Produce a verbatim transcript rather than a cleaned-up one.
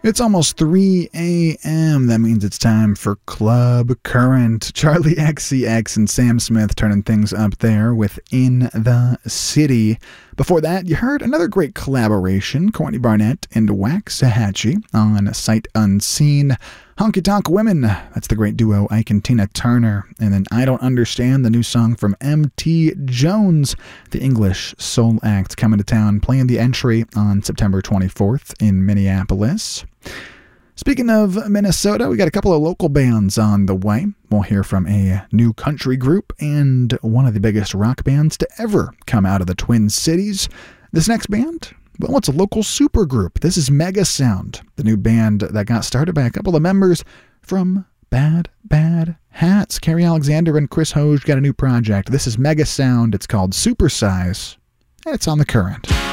It's almost three a.m. That means it's time for Club Current. Charlie X C X and Sam Smith turning things up there with In the City. Before that, you heard another great collaboration, Courtney Barnett and Waxahachie on Sight Unseen. Honky Tonk Women, that's the great duo Ike and Tina Turner. And then I Don't Understand, the new song from M T Jones, the English soul act coming to town, playing the entry on September twenty-fourth in Minneapolis. Speaking of Minnesota, we got a couple of local bands on the way. We'll hear from a new country group and one of the biggest rock bands to ever come out of the Twin Cities. This next band, well, it's a local supergroup. This is Mega Sound, the new band that got started by a couple of members from Bad Bad Hats. Carrie Alexander and Chris Hoge got a new project. This is Mega Sound. It's called Supersize, and it's on The Current.